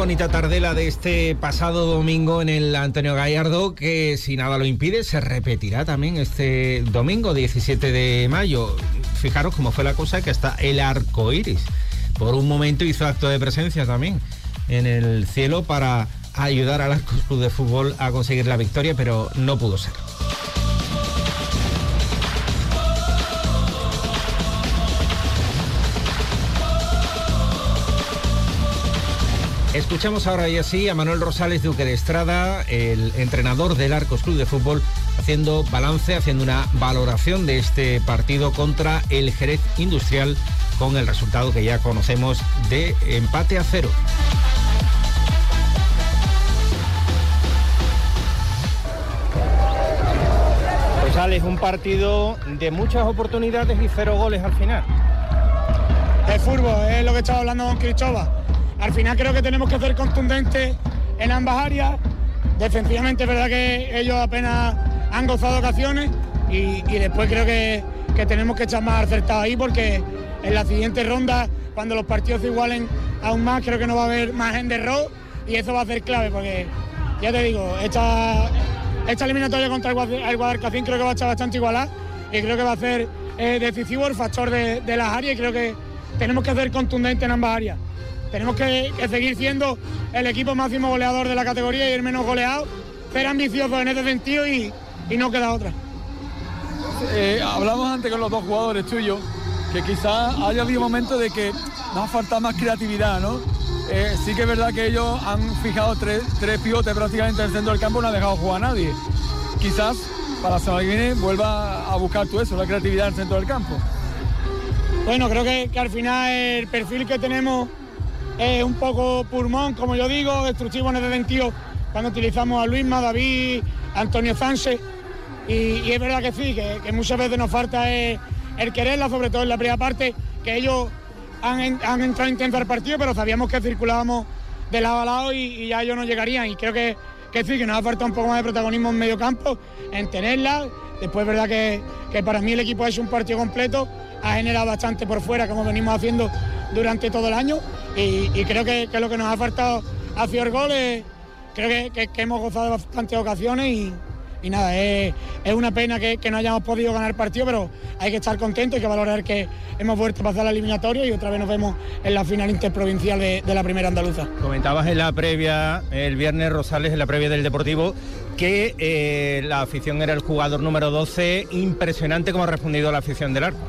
bonita tardela de este pasado domingo en el Antonio Gallardo, que si nada lo impide se repetirá también este domingo 17 de mayo. Fijaros cómo fue la cosa, que hasta el arco iris por un momento hizo acto de presencia también en el cielo para ayudar al Arcos Club de Fútbol a conseguir la victoria, pero no pudo ser. Escuchamos ahora y así a Manuel Rosales Duque de Estrada, el entrenador del Arcos Club de Fútbol, haciendo balance, haciendo una valoración de este partido contra el Jerez Industrial, con el resultado que ya conocemos de empate a 0. Rosales, un partido de muchas oportunidades y 0 goles al final. El fútbol es lo que estaba hablando con Cristóbal. Al final creo que tenemos que ser contundentes en ambas áreas. Defensivamente es verdad que ellos apenas han gozado ocasiones y después creo que tenemos que echar más acertados ahí, porque en la siguiente ronda, cuando los partidos se igualen aún más, creo que no va a haber margen de error y eso va a ser clave, porque ya te digo, esta eliminatoria contra el Guadalcacín creo que va a estar bastante igualada y creo que va a ser decisivo el factor de las áreas, y creo que tenemos que ser contundentes en ambas áreas. Tenemos que seguir siendo el equipo máximo goleador de la categoría y el menos goleado, ser ambiciosos en ese sentido y no queda otra. Hablamos antes con los dos jugadores tuyos, que quizás haya habido momentos de que nos ha faltado más creatividad, ¿no? Sí que es verdad que ellos han fijado tres pivotes prácticamente en el centro del campo, no han dejado jugar a nadie. Quizás para la semana que viene vuelva a buscar tú eso, la creatividad en el centro del campo. Bueno, creo que al final el perfil que tenemos es un poco pulmón, como yo digo, destructivo en ese sentido, cuando utilizamos a Luisma, David, Antonio Sánchez, y es verdad que sí, que muchas veces nos falta el quererla, sobre todo en la primera parte, que ellos han entrado intentos al partido, pero sabíamos que circulábamos de lado a lado y ya ellos no llegarían, y creo que sí, que nos ha faltado un poco más de protagonismo en medio campo, en tenerla. Después es verdad que para mí el equipo ha hecho un partido completo, ha generado bastante por fuera, como venimos haciendo durante todo el año, y creo que lo que nos ha faltado ha sido el gol. Creo que hemos gozado de bastantes ocasiones y nada, es una pena que no hayamos podido ganar el partido, pero hay que estar contentos, hay que valorar que hemos vuelto a pasar la eliminatoria y otra vez nos vemos en la final interprovincial de la primera andaluza. Comentabas en la previa, el viernes, Rosales, en la previa del Deportivo, que la afición era el jugador número 12, impresionante cómo ha respondido la afición del Arco.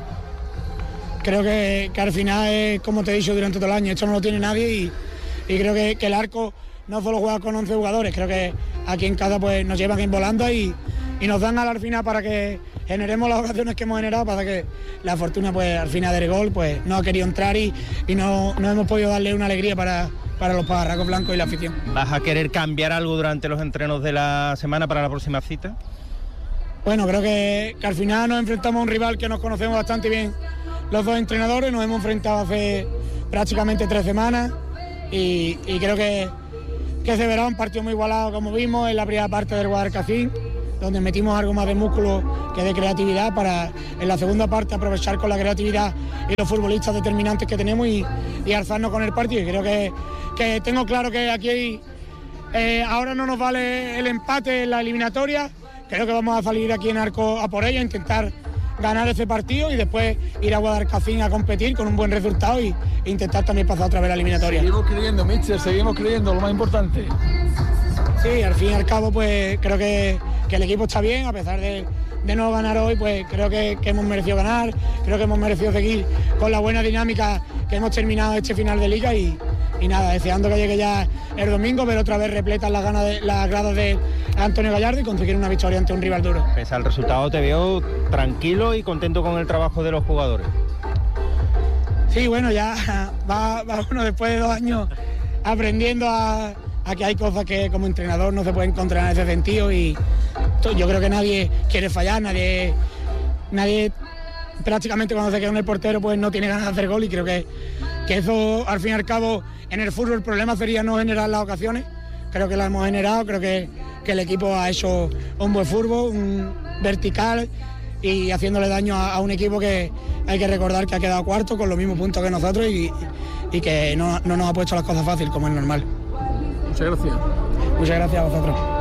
Creo que al final es, como te he dicho durante todo el año, esto no lo tiene nadie y creo que el Arco no solo juega con 11 jugadores, creo que aquí en casa pues nos llevan en volando y nos dan al final para que generemos las ocasiones que hemos generado, para que la fortuna pues al final del gol pues no ha querido entrar y no hemos podido darle una alegría para los pajarracos blancos y la afición. ¿Vas a querer cambiar algo durante los entrenos de la semana para la próxima cita? Bueno, creo que al final nos enfrentamos a un rival que nos conocemos bastante bien los dos entrenadores, nos hemos enfrentado hace prácticamente 3 semanas y creo que se verá un partido muy igualado, como vimos en la primera parte del Guadalcacín, donde metimos algo más de músculo que de creatividad para en la segunda parte aprovechar con la creatividad y los futbolistas determinantes que tenemos y alzarnos con el partido. Y creo que tengo claro que aquí ahora no nos vale el empate en la eliminatoria, creo que vamos a salir aquí en Arco a por ella, a intentar ganar ese partido y después ir a Guadalcacín a competir con un buen resultado e intentar también pasar otra vez la eliminatoria. Seguimos creyendo, míster, seguimos creyendo, lo más importante. Sí, al fin y al cabo pues creo que el equipo está bien, a pesar de no ganar hoy, pues creo que hemos merecido ganar, creo que hemos merecido seguir con la buena dinámica que hemos terminado este final de liga y nada, deseando que llegue ya el domingo, ver otra vez repletas las gradas de Antonio Gallardo y conseguir una victoria ante un rival duro. Pese al resultado te veo tranquilo y contento con el trabajo de los jugadores. Sí, bueno, ya va uno después de 2 años aprendiendo a que hay cosas que como entrenador no se pueden encontrar en ese sentido y yo creo que nadie quiere fallar, nadie prácticamente cuando se queda en el portero pues no tiene ganas de hacer gol y creo que eso al fin y al cabo en el fútbol el problema sería no generar las ocasiones, creo que las hemos generado, creo que el equipo ha hecho un buen fútbol, un vertical y haciéndole daño a un equipo que hay que recordar que ha quedado cuarto con los mismos puntos que nosotros y que no nos ha puesto las cosas fáciles como es normal. Muchas gracias. Muchas gracias a vosotros.